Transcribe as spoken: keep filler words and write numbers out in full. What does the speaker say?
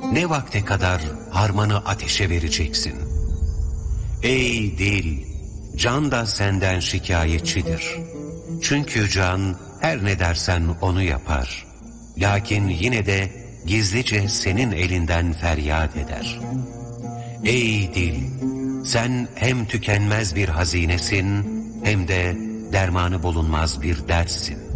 Ne vakte kadar harmanı ateşe vereceksin? Ey dil, can da senden şikayetçidir. Çünkü can her ne dersen onu yapar. Lakin yine de gizlice senin elinden feryat eder. Ey dil, sen hem tükenmez bir hazinesin, hem de dermanı bulunmaz bir dertsin.